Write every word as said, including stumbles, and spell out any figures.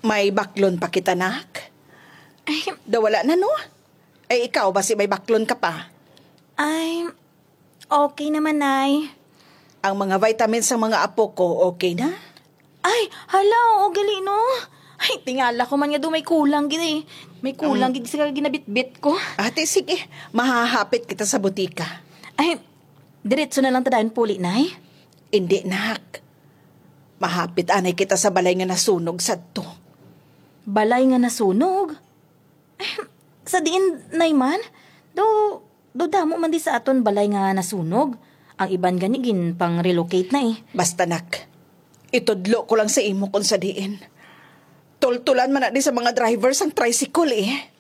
May baklon pa kita, nak? Ay, Dawala na, no? Ay, ikaw ba si may baklon ka pa? ay, okay naman, Nay. Ang mga vitamins sa mga apo ko, okay na? Ay, hala, o gali, no? Ay, tingala ko man nga do may kulang gini. May kulang gini sa ginabit-bit ko. Ate, sige. Mahahapit kita sa butika. Ay, diretso na lang tadayon puli, Nay. Hindi, nak. Mahapit anay kita sa balay nga nasunog sa to. Balay nga nasunog. Ay, sa diin, Nay man, do, do damo man di sa aton balay nga nasunog. Ang iban ganigin pang relocate na eh. Basta, nak. Itudlo ko lang sa imo kung sa diin. Tultulan man na di sa mga drivers ang tricycle eh.